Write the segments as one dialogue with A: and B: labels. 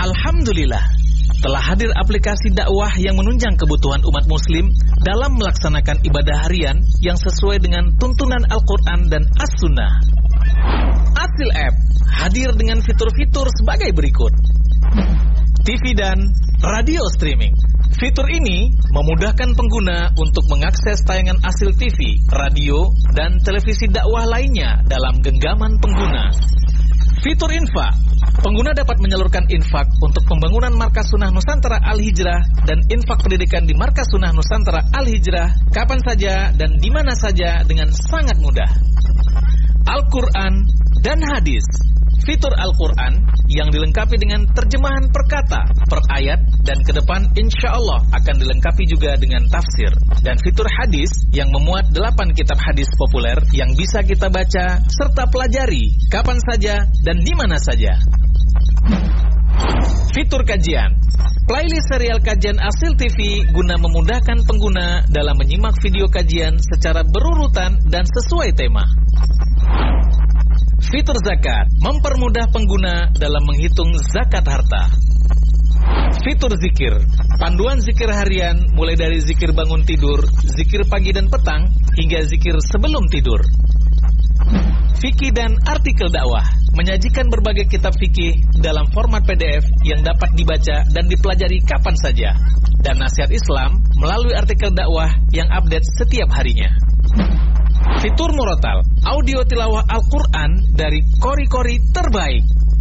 A: Alhamdulillah, telah hadir aplikasi dakwah yang menunjang kebutuhan umat muslim dalam melaksanakan ibadah harian yang sesuai dengan tuntunan Al-Quran dan As-Sunnah. Asil App hadir dengan fitur-fitur sebagai berikut: TV dan radio streaming. Fitur ini memudahkan pengguna untuk mengakses tayangan Asil TV, radio, dan televisi dakwah lainnya dalam genggaman pengguna. Fitur infak. Pengguna dapat menyalurkan infak untuk pembangunan Markas Sunnah Nusantara Al-Hijrah dan infak pendidikan di Markas Sunnah Nusantara Al-Hijrah kapan saja dan di mana saja dengan sangat mudah. Al-Quran dan Hadis. Fitur Al-Quran yang dilengkapi dengan terjemahan per kata, per ayat, dan ke depan insya Allah akan dilengkapi juga dengan tafsir. Dan fitur hadis yang memuat 8 kitab hadis populer yang bisa kita baca serta pelajari kapan saja dan di mana saja. Fitur kajian. Playlist serial kajian Asil TV guna memudahkan pengguna dalam menyimak video kajian secara berurutan dan sesuai tema. Fitur zakat, mempermudah pengguna dalam menghitung zakat harta. Fitur zikir, panduan zikir harian mulai dari zikir bangun tidur, zikir pagi dan petang, hingga zikir sebelum tidur. Fikih dan artikel dakwah, menyajikan berbagai kitab fikih dalam format PDF yang dapat dibaca dan dipelajari kapan saja. Dan nasihat Islam melalui artikel dakwah yang update setiap harinya. Fitur Murotal, audio tilawah Al-Quran dari kori-kori terbaik.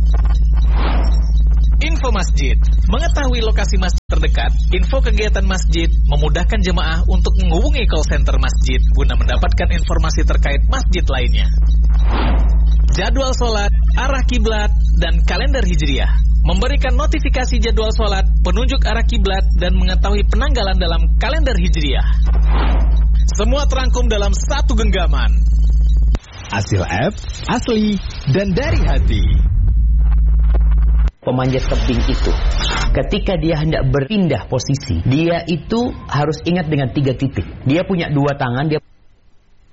A: Info masjid, mengetahui lokasi masjid terdekat, info kegiatan masjid, memudahkan jemaah untuk menghubungi call center masjid guna mendapatkan informasi terkait masjid lainnya. Jadwal sholat, arah kiblat, dan kalender hijriah, memberikan notifikasi jadwal sholat, penunjuk arah kiblat, dan mengetahui penanggalan dalam kalender hijriah. Semua terangkum dalam satu genggaman.
B: Asil App, asli dan dari hati.
C: Pemanjat tebing itu, ketika dia hendak berpindah posisi, dia itu harus ingat dengan 3 titik. Dia punya 2 tangan, dia